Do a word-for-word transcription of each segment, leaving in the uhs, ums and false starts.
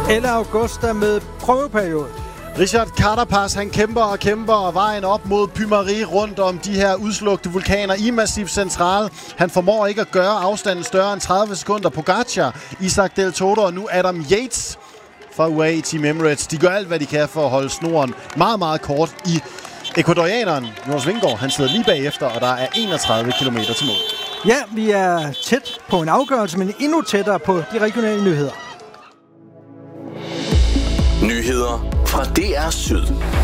eller Augusta med prøveperiode. Richard Carapaz, han kæmper og kæmper og vejen op mod Pymarie rundt om de her udslugte vulkaner i Massif Central. Han formår ikke at gøre afstanden større end tredive sekunder. Pogacar, Isaac Del Toro og nu Adam Yates fra U A E Team Emirates. De gør alt, hvad de kan for at holde snoren meget, meget kort i ekvadorianeren. Jonas Vingegaard, han sidder lige bagefter, og der er enogtredive kilometer til mål. Ja, vi er tæt på en afgørelse, men endnu tættere på de regionale nyheder. Nyheder fra D R Syd.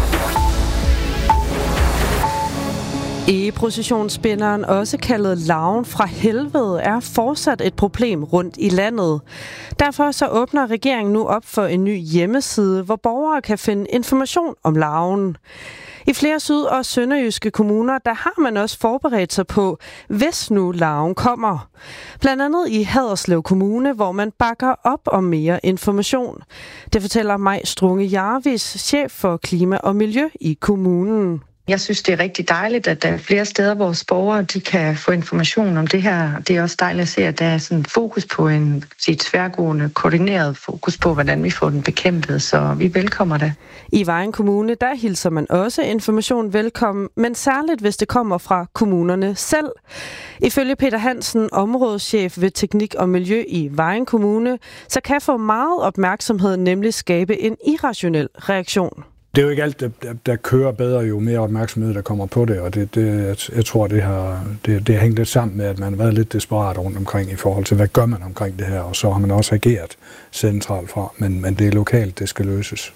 E-processionsspinderen, også kaldet larven fra helvede, er fortsat et problem rundt i landet. Derfor så åbner regeringen nu op for en ny hjemmeside, hvor borgere kan finde information om larven. I flere syd- og sønderjyske kommuner, der har man også forberedt sig på, hvis nu larven kommer. Blandt andet i Haderslev Kommune, hvor man bakker op om mere information. Det fortæller Maj Strunge Jarvis, chef for klima og miljø i kommunen. Jeg synes, det er rigtig dejligt, at der er flere steder, hvor borgere de kan få information om det her. Det er også dejligt at se, at der er sådan fokus på en sit tværgående, koordineret fokus på, hvordan vi får den bekæmpet, så vi velkommer det. I Vejen Kommune, der hilser man også information velkommen, men særligt hvis det kommer fra kommunerne selv. Ifølge Peter Hansen, områdeschef ved Teknik og Miljø i Vejen Kommune, så kan få meget opmærksomhed nemlig skabe en irrationel reaktion. Det er jo ikke alt, der, der kører bedre, jo mere opmærksomhed, der kommer på det, og det, det, jeg tror, det har, det, det har hængt lidt sammen med, at man har været lidt desperat rundt omkring i forhold til, hvad gør man omkring det her, og så har man også ageret centralt fra, men, men det er lokalt, det skal løses.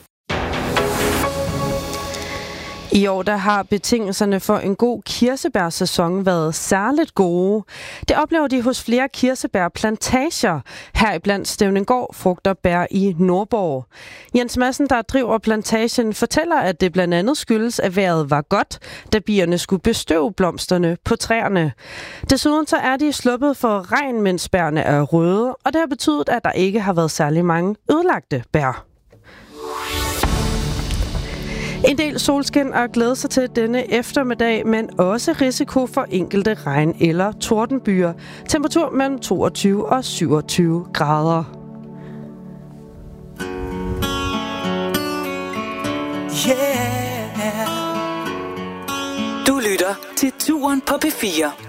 I år der har betingelserne for en god kirsebærsæson været særligt gode. Det oplever de hos flere kirsebærplantager, heriblandt Stevninggaard Frugt og Bær i Nordborg. Jens Madsen, der driver plantagen, fortæller, at det blandt andet skyldes, at vejret var godt, da bierne skulle bestøve blomsterne på træerne. Desuden så er de sluppet for regn, mens bærene er røde, og det har betydet, at der ikke har været særlig mange ødelagte bær. En del solskin at glæde sig til denne eftermiddag, men også risiko for enkelte regn- eller tordenbyer. Temperatur mellem toogtyve og syvogtyve grader. Yeah. Du lytter til Turen på P fire.